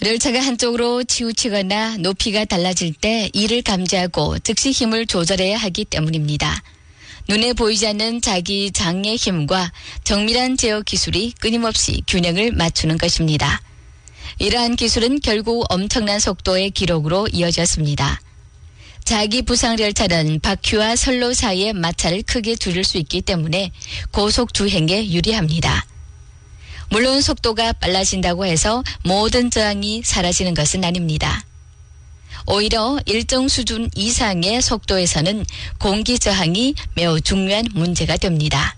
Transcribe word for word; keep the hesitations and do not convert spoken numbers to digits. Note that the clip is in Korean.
열차가 한쪽으로 치우치거나 높이가 달라질 때 이를 감지하고 즉시 힘을 조절해야 하기 때문입니다. 눈에 보이지 않는 자기 장의 힘과 정밀한 제어 기술이 끊임없이 균형을 맞추는 것입니다. 이러한 기술은 결국 엄청난 속도의 기록으로 이어졌습니다. 자기 부상 열차는 바퀴와 선로 사이의 마찰을 크게 줄일 수 있기 때문에 고속 주행에 유리합니다. 물론 속도가 빨라진다고 해서 모든 저항이 사라지는 것은 아닙니다. 오히려 일정 수준 이상의 속도에서는 공기 저항이 매우 중요한 문제가 됩니다.